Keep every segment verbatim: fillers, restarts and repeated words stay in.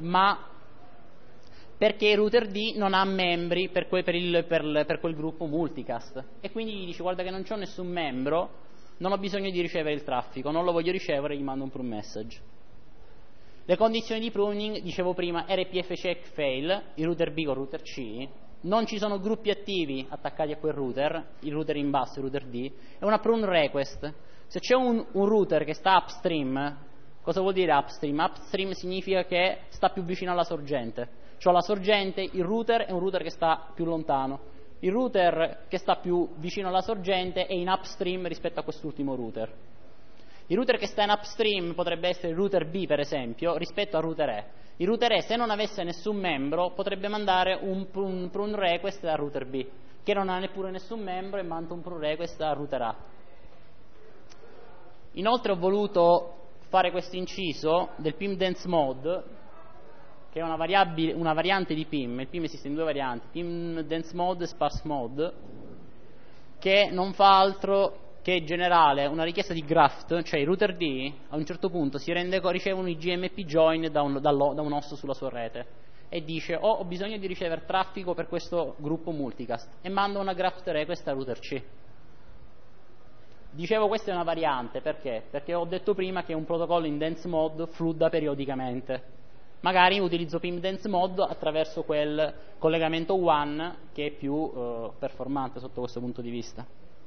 ma perché il router D non ha membri per quel, per il, per, per quel gruppo multicast, e quindi gli dice: guarda che non c'ho nessun membro, non ho bisogno di ricevere il traffico, non lo voglio ricevere, gli mando un prune message. Le condizioni di pruning, dicevo prima, R P F check fail, il router B con il router C, non ci sono gruppi attivi attaccati a quel router, il router in basso, il router D, è una prune request. Se c'è un, un router che sta upstream, cosa vuol dire upstream? Upstream significa che sta più vicino alla sorgente. Cioè la sorgente, il router è un router che sta più lontano, il router che sta più vicino alla sorgente è in upstream rispetto a quest'ultimo router. Il router che sta in upstream potrebbe essere il router B, per esempio, rispetto al router E. Il router E, se non avesse nessun membro, potrebbe mandare un, un prune request al router B, che non ha neppure nessun membro, e manda un prune request al router A. Inoltre ho voluto fare questo inciso del P I M dense mode, che è una, variabile, una variante di P I M. Il P I M esiste in due varianti, P I M dense mode e sparse mode, che non fa altro che generare una richiesta di graft, cioè il router D a un certo punto si rende, riceve un I G M P join da un, da un host sulla sua rete e dice: oh, ho bisogno di ricevere traffico per questo gruppo multicast, e manda una graft request al router C. Dicevo, questa è una variante, perché? Perché ho detto prima che un protocollo in dense mode fludda periodicamente. Magari utilizzo P I M dense mode attraverso quel collegamento WAN che è più eh, performante sotto questo punto di vista.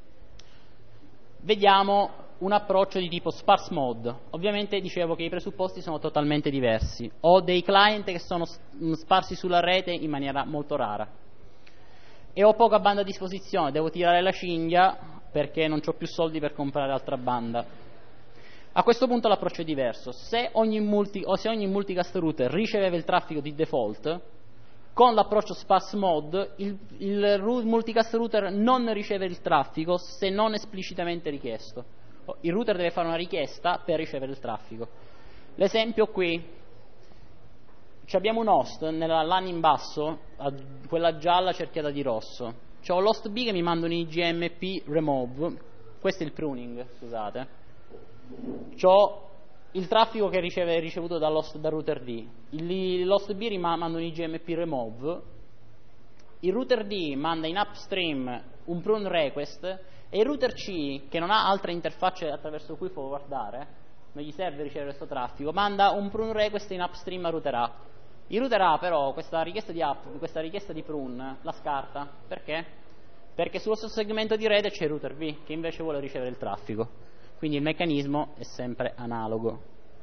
Vediamo un approccio di tipo sparse mode. Ovviamente dicevo che i presupposti sono totalmente diversi. Ho dei client che sono sparsi sulla rete in maniera molto rara e ho poca banda a disposizione, devo tirare la cinghia perché non ho più soldi per comprare altra banda. A questo punto l'approccio è diverso. Se ogni, multi, o se ogni multicast router riceveva il traffico di default, con l'approccio sparse mode il, il multicast router non riceve il traffico se non esplicitamente richiesto. Il router deve fare una richiesta per ricevere il traffico. L'esempio qui: abbiamo un host nella LAN in basso, quella gialla cerchiata di rosso. C'ho l'host B che mi manda un I G M P remove, questo è il pruning, scusate. C'ho il traffico che riceve, ricevuto dall'host, dal router D. Il, l'host B manda un I G M P remove, il router D manda in upstream un prune request, e il router C, che non ha altre interfacce attraverso cui forwardare, non gli serve ricevere questo traffico, manda un prune request in upstream al router A. Il router A però questa richiesta di, up, questa richiesta di prune la scarta. Perché? Perché sullo stesso segmento di rete c'è il router B che invece vuole ricevere il traffico. Quindi il meccanismo è sempre analogo.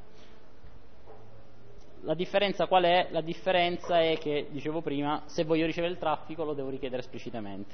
La differenza qual è? La differenza è che, dicevo prima, se voglio ricevere il traffico lo devo richiedere esplicitamente.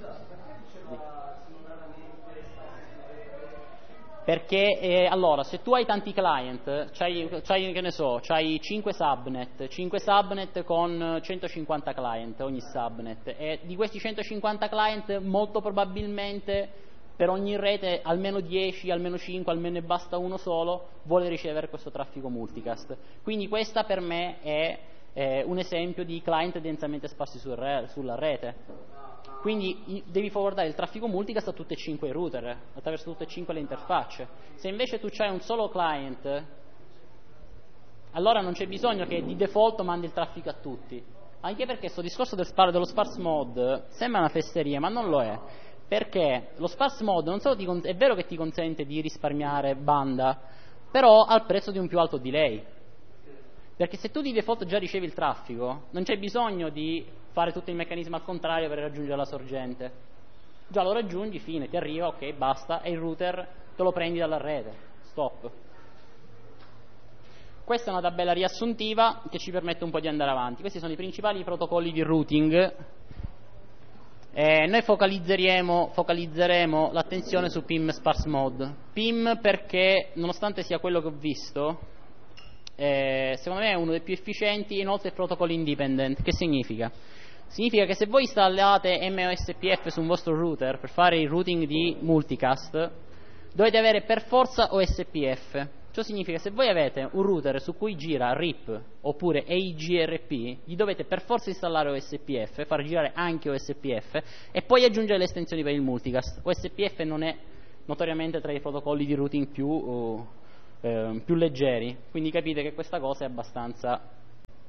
Perché eh, allora, se tu hai tanti client, c'hai, c'hai, che ne so, c'hai cinque subnet, cinque subnet con centocinquanta client ogni subnet, e di questi centocinquanta client molto probabilmente per ogni rete almeno dieci, almeno cinque, almeno ne basta uno solo vuole ricevere questo traffico multicast. Quindi questa per me è eh, un esempio di client densamente sparsi sul re, sulla rete. Quindi devi forwardare il traffico multicast a tutte e cinque i router, attraverso tutte e cinque le interfacce. Se invece tu c'hai un solo client, allora non c'è bisogno che di default mandi il traffico a tutti. Anche perché questo discorso del spar- dello sparse mode sembra una fesseria, ma non lo è. Perché lo sparse mode non solo ti con- è vero che ti consente di risparmiare banda, però al prezzo di un più alto delay. Perché se tu di default già ricevi il traffico, non c'è bisogno di fare tutto il meccanismo al contrario per raggiungere la sorgente. Già lo raggiungi, fine, ti arriva, ok, basta, e il router te lo prendi dalla rete. Stop. Questa è una tabella riassuntiva che ci permette un po' di andare avanti. Questi sono i principali protocolli di routing. Eh, noi focalizzeremo, focalizzeremo l'attenzione su P I M sparse mode. P I M perché, nonostante sia quello che ho visto, eh, secondo me è uno dei più efficienti, e inoltre è protocollo independent. Che significa? Significa che se voi installate M O S P F su un vostro router per fare il routing di multicast, dovete avere per forza O S P F. Ciò significa che se voi avete un router su cui gira R I P oppure E I G R P, gli dovete per forza installare O S P F, far girare anche O S P F e poi aggiungere le estensioni per il multicast. O S P F non è notoriamente tra i protocolli di routing più, uh, eh, più leggeri, quindi capite che questa cosa è abbastanza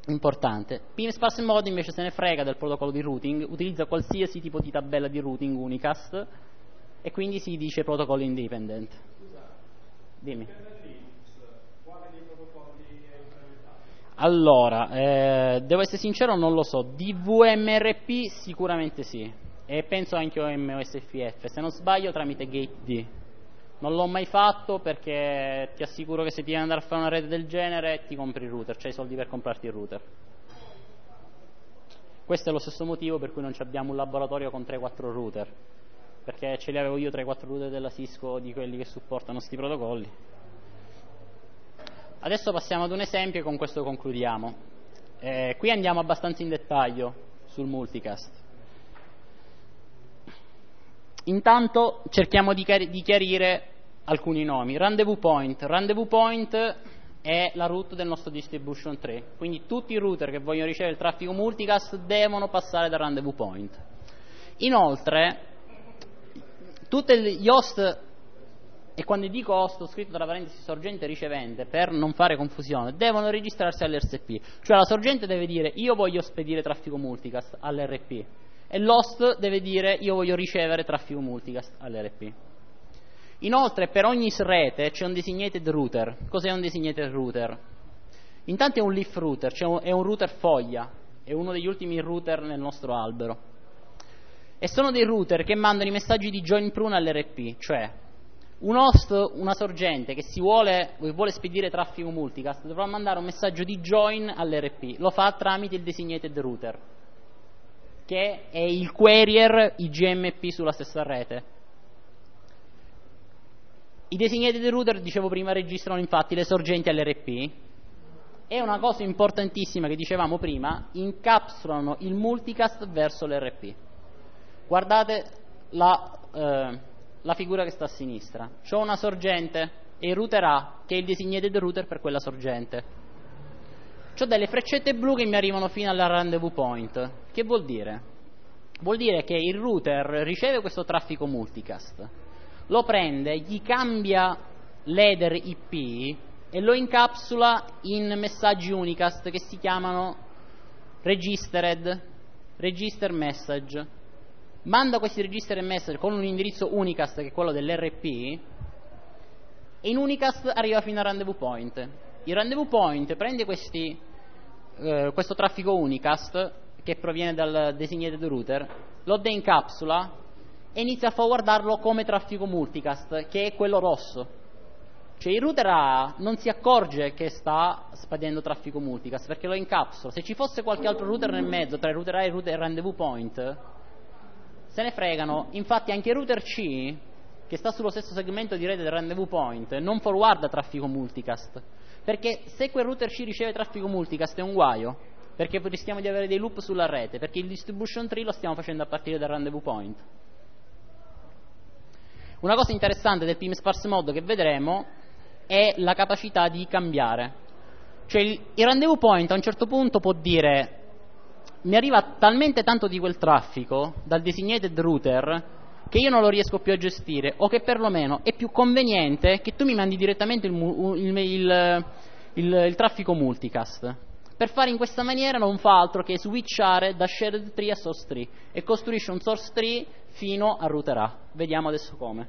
importante. P I M Sparse Mod invece se ne frega del protocollo di routing, utilizza qualsiasi tipo di tabella di routing unicast e quindi si dice protocollo independent. Scusa, dimmi. Quale dei protocolli è implementato? Allora, eh, devo essere sincero, non lo so. D V M R P sicuramente sì, e penso anche O M O S F F, se non sbaglio tramite GateD. Non l'ho mai fatto perché ti assicuro che se ti devi andare a fare una rete del genere ti compri il router, c'hai i soldi per comprarti il router. Questo è lo stesso motivo per cui non abbiamo un laboratorio con tre quattro router, perché ce li avevo io tre quattro router della Cisco, di quelli che supportano questi protocolli. Adesso passiamo ad un esempio e con questo concludiamo. Eh, qui andiamo abbastanza in dettaglio sul multicast. Intanto cerchiamo di, di chiarire alcuni nomi. Rendezvous point. Rendezvous point è la root del nostro distribution tree, quindi tutti i router che vogliono ricevere il traffico multicast devono passare dal rendezvous point. Inoltre, tutti gli host, e quando dico host ho scritto tra parentesi sorgente e ricevente per non fare confusione, devono registrarsi all'R S P, cioè la sorgente deve dire io voglio spedire traffico multicast all'R P e l'host deve dire io voglio ricevere traffico multicast all'R P. Inoltre per ogni rete c'è un designated router. Cos'è un designated router? Intanto è un leaf router, cioè un, è un router foglia, è uno degli ultimi router nel nostro albero. E sono dei router che mandano i messaggi di join prune all'R P, cioè un host, una sorgente che si vuole, vuole spedire traffico multicast dovrà mandare un messaggio di join all'R P, lo fa tramite il designated router, che è il carrier I G M P sulla stessa rete. I designated router, dicevo prima, registrano infatti le sorgenti all'R P e una cosa importantissima che dicevamo prima, incapsulano il multicast verso l'R P. Guardate la, eh, la figura che sta a sinistra. C'ho una sorgente e il router A, che è il designated router per quella sorgente. C'ho delle freccette blu che mi arrivano fino alla rendezvous point. Che vuol dire? Vuol dire che il router riceve questo traffico multicast, lo prende, gli cambia l'header I P e lo incapsula in messaggi unicast che si chiamano registered, register message. Manda questi registered message con un indirizzo unicast che è quello dell'R P e in unicast arriva fino al rendezvous point. Il rendezvous point prende questi, eh, questo traffico unicast che proviene dal designated router, lo deincapsula e inizia a forwardarlo come traffico multicast, che è quello rosso. Cioè il router A non si accorge che sta spedendo traffico multicast perché lo incapsula. Se ci fosse qualche altro router nel mezzo tra il router A e il router rendezvous point, se ne fregano. Infatti anche il router C, che sta sullo stesso segmento di rete del rendezvous point, non forwarda traffico multicast, perché se quel router C riceve traffico multicast è un guaio, perché rischiamo di avere dei loop sulla rete, perché il distribution tree lo stiamo facendo a partire dal rendezvous point. Una cosa interessante del P I M Sparse Mod che vedremo è la capacità di cambiare. Cioè il, il rendezvous point a un certo punto può dire mi arriva talmente tanto di quel traffico dal designated router che io non lo riesco più a gestire, o che perlomeno è più conveniente che tu mi mandi direttamente il, il, il, il, il traffico multicast. Per fare in questa maniera non fa altro che switchare da shared tree a source tree e costruisce un source tree fino al router A. Vediamo adesso come.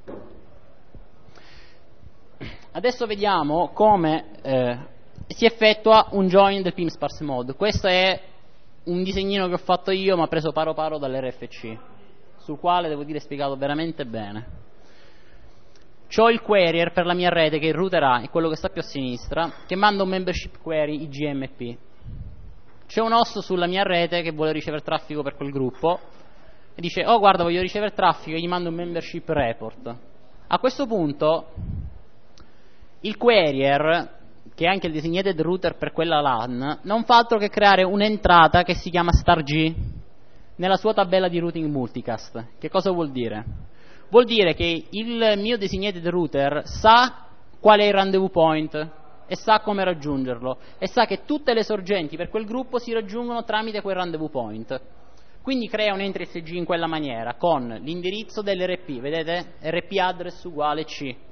Adesso vediamo come eh, si effettua un join del P I M Sparse Mod. Questo è un disegnino che ho fatto io, ma preso paro paro dall'R F C, sul quale devo dire spiegato veramente bene. C'ho il carrier per la mia rete, che è il router A, è quello che sta più a sinistra, che manda un membership query I G M P. C'è un host sulla mia rete che vuole ricevere traffico per quel gruppo e dice oh guarda voglio ricevere traffico, e gli mando un membership report. A questo punto il carrier, che è anche il designated router per quella LAN, non fa altro che creare un'entrata che si chiama star G nella sua tabella di routing multicast. Che cosa vuol dire? Vuol dire che il mio designated router sa qual è il rendezvous point e sa come raggiungerlo e sa che tutte le sorgenti per quel gruppo si raggiungono tramite quel rendezvous point. Quindi crea un entry S G in quella maniera con l'indirizzo dell'R P, vedete? R P address uguale C.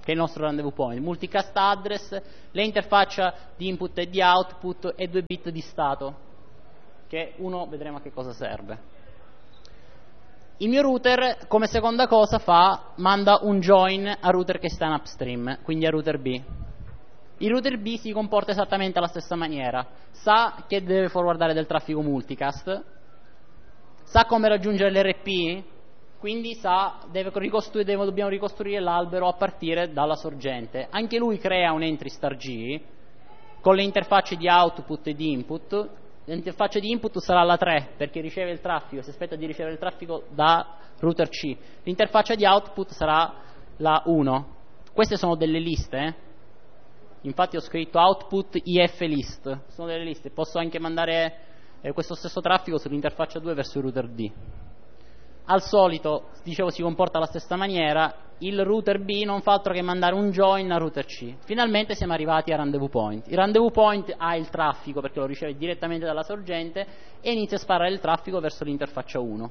che è il nostro rendezvous point, multicast address, l'interfaccia di input e di output e due bit di stato, che uno vedremo a che cosa serve. Il mio router, come seconda cosa, fa manda un join a router che sta in upstream, quindi a router B. Il router B si comporta esattamente alla stessa maniera, sa che deve forwardare del traffico multicast, sa come raggiungere l'R P, quindi sa, deve ricostruire, deve, dobbiamo ricostruire l'albero a partire dalla sorgente. Anche lui crea un entry star G con le interfacce di output e di input. L'interfaccia di input sarà la tre perché riceve il traffico, si aspetta di ricevere il traffico da router C. L'interfaccia di output sarà la uno. Queste sono delle liste, eh? Infatti ho scritto output I F list, sono delle liste, posso anche mandare eh, questo stesso traffico sull'interfaccia due verso il router D. Al solito, dicevo, si comporta alla stessa maniera, il router B non fa altro che mandare un join a router C. Finalmente siamo arrivati a rendezvous point. Il rendezvous point ha il traffico perché lo riceve direttamente dalla sorgente e inizia a sparare il traffico verso l'interfaccia uno.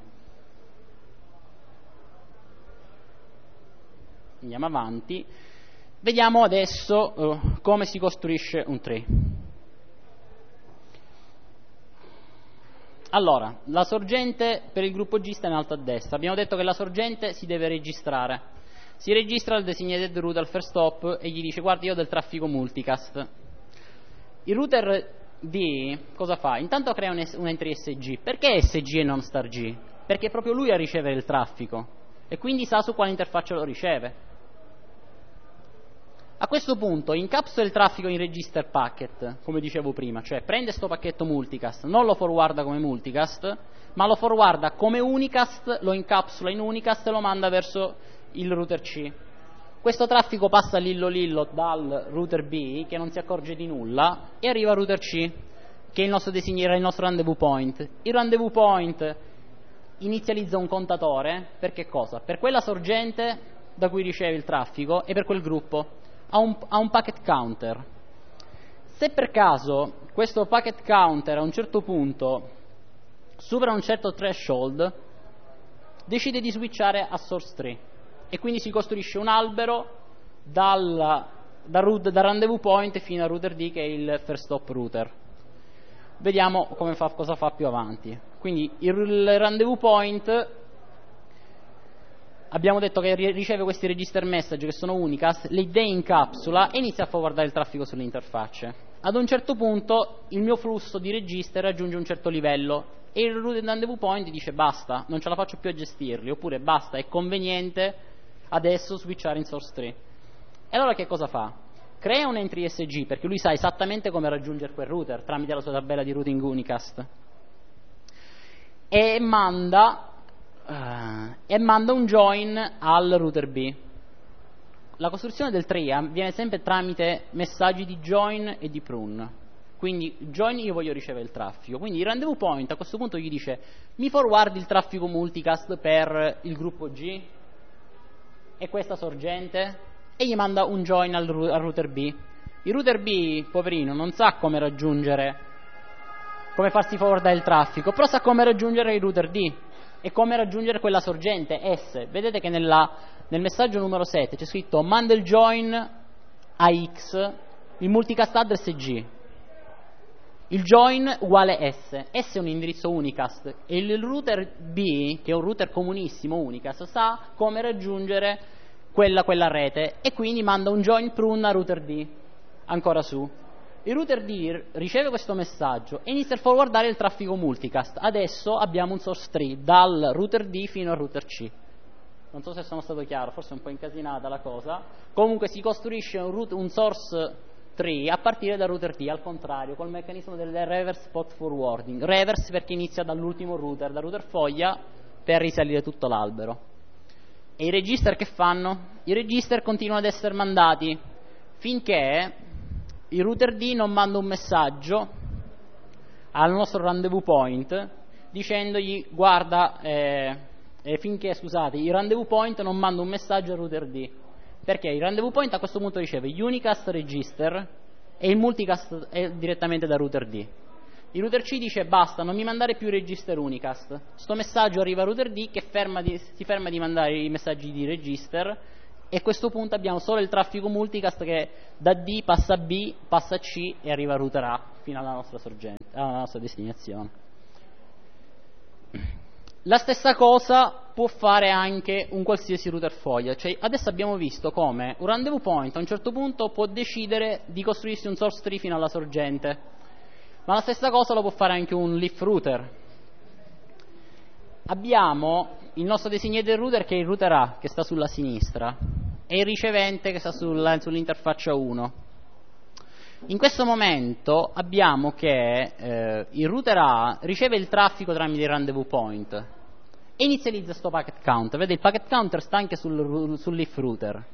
Andiamo avanti. Vediamo adesso uh, come si costruisce un tree. Allora, la sorgente per il gruppo G sta in alto a destra. Abbiamo detto che la sorgente si deve registrare. Si registra al designated route al first hop e gli dice: guarda, io ho del traffico multicast. Il router D cosa fa? Intanto crea un, un entry S G. Perché S G e non star G? Perché è proprio lui a ricevere il traffico e quindi sa su quale interfaccia lo riceve. A questo punto incapsula il traffico in register packet, come dicevo prima, cioè prende questo pacchetto multicast, non lo forwarda come multicast, ma lo forwarda come unicast, lo incapsula in unicast e lo manda verso il router C. Questo traffico passa lillo lillo dal router B, che non si accorge di nulla, e arriva al router C, che è il nostro designer, il nostro rendezvous point. Il rendezvous point inizializza un contatore, per che cosa? Per quella sorgente da cui riceve il traffico e per quel gruppo. Ha un, ha un packet counter. Se per caso questo packet counter a un certo punto supera un certo threshold, decide di switchare a source tree e quindi si costruisce un albero dal, da root, da rendezvous point fino a router D, che è il first hop router. Vediamo come fa, cosa fa più avanti. Quindi il, il rendezvous point, abbiamo detto che riceve questi register message che sono unicast, le deincapsula e inizia a forwardare il traffico sulle interfacce. Ad un certo punto il mio flusso di register raggiunge un certo livello e il rendezvous point dice: basta, non ce la faccio più a gestirli, oppure basta, è conveniente adesso switchare in source tree. E allora che cosa fa? Crea un entry S G, perché lui sa esattamente come raggiungere quel router tramite la sua tabella di routing unicast, e manda Uh, e manda un join al router B. La costruzione del tree avviene sempre tramite messaggi di join e di prune. Quindi join, io voglio ricevere il traffico, quindi il rendezvous point a questo punto gli dice: mi forwardi il traffico multicast per il gruppo G e questa sorgente, e gli manda un join al, al router B. Il router B, poverino, non sa come raggiungere, come farsi forwardare il traffico, però sa come raggiungere il router D e come raggiungere quella sorgente S. Vedete che nella, nel messaggio numero sette c'è scritto: manda il join a X, il multicast address è G, il join uguale S. S è un indirizzo unicast e il router B, che è un router comunissimo unicast, sa come raggiungere quella, quella rete, e quindi manda un join prune a router D ancora su. Il router D riceve questo messaggio e inizia a forwardare il traffico multicast. Adesso abbiamo un source tree dal router D fino al router C. Non so se sono stato chiaro, forse è un po' incasinata la cosa. Comunque si costruisce un, root, un source tree a partire dal router D, al contrario, col meccanismo del reverse path forwarding. Reverse perché inizia dall'ultimo router, dal router foglia, per risalire tutto l'albero. E i register che fanno? I register continuano ad essere mandati finché il router D non manda un messaggio al nostro rendezvous point dicendogli: guarda, eh, eh, finché, scusate, il rendezvous point non manda un messaggio al router D, perché il rendezvous point a questo punto riceve gli unicast register e il multicast è direttamente da router D. Il router C dice: basta, non mi mandare più register unicast. Sto messaggio arriva al router D, che ferma di, si ferma di mandare i messaggi di register e a questo punto abbiamo solo il traffico multicast che da D passa a B, passa a C e arriva a router A fino alla nostra sorgente, alla nostra destinazione. La stessa cosa può fare anche un qualsiasi router foglia, cioè adesso abbiamo visto come un rendezvous point a un certo punto può decidere di costruirsi un source tree fino alla sorgente, ma la stessa cosa lo può fare anche un leaf router. Abbiamo il nostro designated router che è il router A, che sta sulla sinistra, e il ricevente che sta sulla, sull'interfaccia uno. In questo momento abbiamo che eh, il router A riceve il traffico tramite il rendezvous point e inizializza questo packet counter. Vedete, il packet counter sta anche sul, sul leaf router.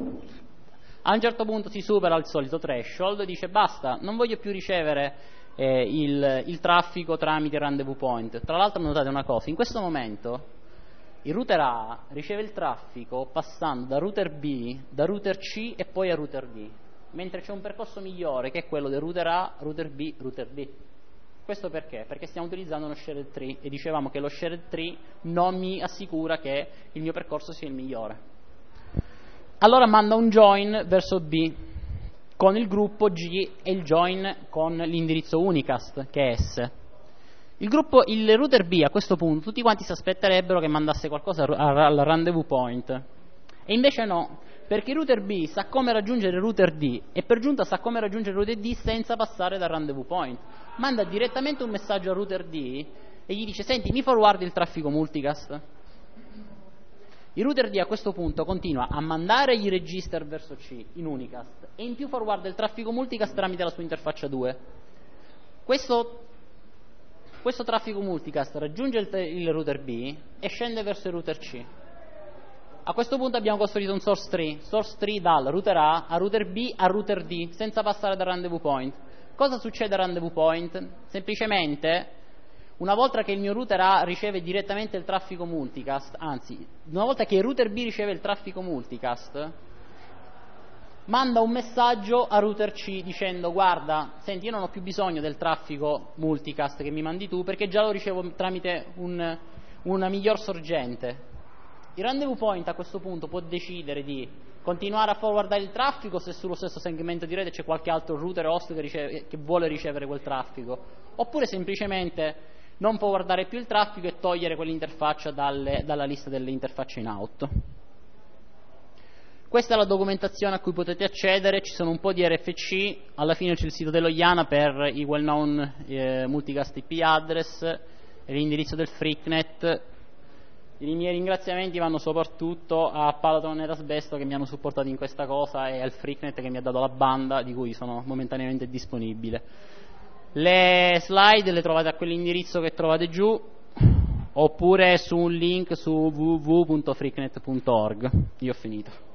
A un certo punto si supera il solito threshold e dice basta, non voglio più ricevere eh, il, il traffico tramite il rendezvous point. Tra l'altro notate una cosa, in questo momento il router A riceve il traffico passando da router B, da router C e poi a router D, mentre c'è un percorso migliore che è quello del router A, router B, router D. Questo perché? Perché stiamo utilizzando uno shared tree e dicevamo che lo shared tree non mi assicura che il mio percorso sia il migliore. Allora manda un join verso B con il gruppo G e il join con l'indirizzo unicast che è S. Il gruppo, il router B a questo punto tutti quanti si aspetterebbero che mandasse qualcosa al rendezvous point e invece no, perché il router B sa come raggiungere il router D e per giunta sa come raggiungere il router D senza passare dal rendezvous point. Manda direttamente un messaggio al router D e gli dice senti, mi forward il traffico multicast. Il router D a questo punto continua a mandare i register verso C in unicast e in più forward il traffico multicast tramite la sua interfaccia due. Questo, questo traffico multicast raggiunge il, il router B e scende verso il router C. A questo punto abbiamo costruito un source tree, source tree dal router A a router B a router D, senza passare dal rendezvous point. Cosa succede al rendezvous point? Semplicemente, una volta che il mio router A riceve direttamente il traffico multicast, anzi, una volta che il router B riceve il traffico multicast, manda un messaggio a router C dicendo guarda, senti, io non ho più bisogno del traffico multicast che mi mandi tu, perché già lo ricevo tramite un, una miglior sorgente. Il rendezvous point a questo punto può decidere di continuare a forwardare il traffico se sullo stesso segmento di rete c'è qualche altro router host che, riceve, che vuole ricevere quel traffico, oppure semplicemente non forwardare più il traffico e togliere quell'interfaccia dalle, dalla lista delle interfacce in out. Questa è la documentazione a cui potete accedere, ci sono un po' di R F C, alla fine c'è il sito dello IANA per i well known eh, multicast I P address e l'indirizzo del FreakNet. I miei ringraziamenti vanno soprattutto a Palaton e Asbesto che mi hanno supportato in questa cosa e al FreakNet che mi ha dato la banda di cui sono momentaneamente disponibile. Le slide le trovate a quell'indirizzo che trovate giù oppure su un link su w w w punto freaknet punto org. Io ho finito.